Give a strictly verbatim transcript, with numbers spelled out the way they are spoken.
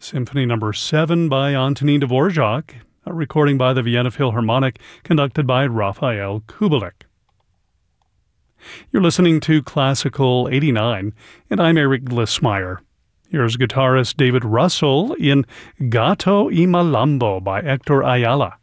Symphony Number seven by Antonin Dvorak, a recording by the Vienna Philharmonic conducted by Raphael Kubelik. You're listening to Classical eighty-nine, and I'm Eric Glissmeyer. Here's guitarist David Russell in Gato y Malambo by Hector Ayala.